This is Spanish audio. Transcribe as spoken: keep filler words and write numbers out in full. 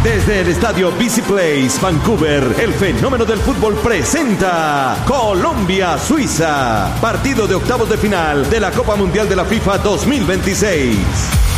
Desde el estadio B C Place, Vancouver, el fenómeno del fútbol presenta Colombia-Suiza, partido de octavos de final de la Copa Mundial de la FIFA dos mil veintiséis.